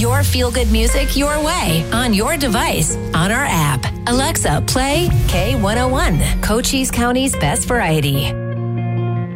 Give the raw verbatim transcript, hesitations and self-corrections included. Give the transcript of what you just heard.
Your feel-good music your way, on your device, on our app. Alexa, play K one oh one, Cochise County's best variety.